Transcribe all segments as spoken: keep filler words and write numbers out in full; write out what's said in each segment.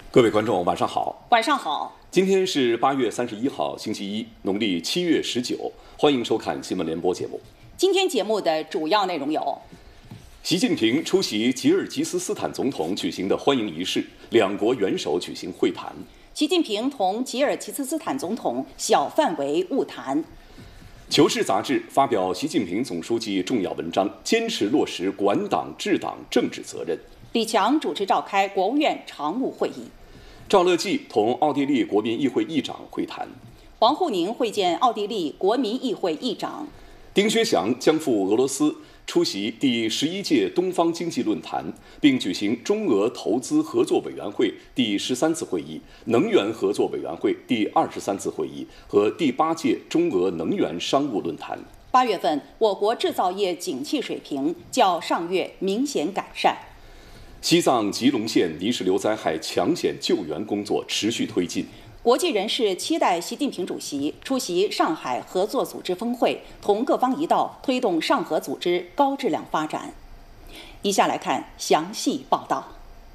各位观众，晚上好。 晚上好。 今天是八月三十一号，星期一，农历七月十九。欢迎收看新闻联播节目。 今天节目的主要内容有： 习近平出席吉尔吉斯斯坦总统举行的欢迎仪式，两国元首举行会谈。 习近平同吉尔吉斯斯坦总统小范围晤谈。《 求是》杂志发表习近平总书记重要文章，坚持落实管党治党政治责任。 李强主持召开国务院常务会议。 赵乐际同奥地利国民议会议长会谈。 王沪宁会见奥地利国民议会议长。 丁薛祥将赴俄罗斯出席第十一届东方经济论坛，并举行中俄投资合作委员会第十三次会议、能源合作委员会第二十三次会议和第八届中俄能源商务论坛。 八月份，我国制造业景气水平较上月明显改善。 西藏吉隆县泥石流灾害抢险救援工作持续推进。 国际人士期待习近平主席出席上海合作组织峰会，同各方一道推动上合组织高质量发展。以下来看详细报道。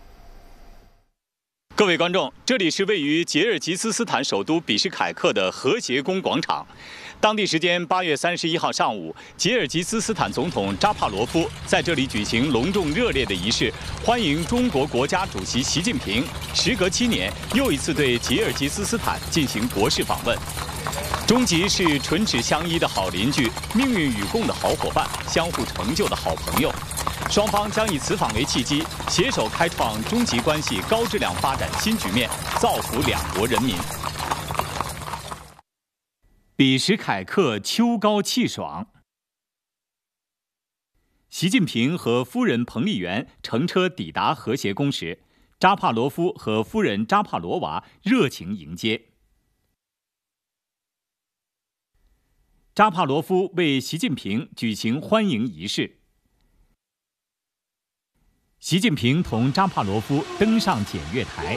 各位观众，这里是位于吉尔吉斯斯坦首都比什凯克的和谐宫广场。当地时间八月三十一号上午，吉尔吉斯斯坦总统扎帕罗夫在这里举行隆重热烈的仪式，欢迎中国国家主席习近平时隔七年又一次对吉尔吉斯斯坦进行国事访问。中吉是唇齿相依的好邻居，命运与共的好伙伴，相互成就的好朋友。双方将以此访为契机，携手开创中吉关系高质量发展新局面，造福两国人民。比什凯克秋高气爽，习近平和夫人彭丽媛乘车抵达和谐宫时，扎帕罗夫和夫人扎帕罗娃热情迎接。扎帕罗夫为习近平举行欢迎仪式。习近平同扎帕罗夫登上检阅台。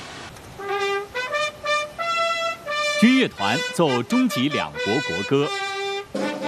军乐团奏中吉两国国歌。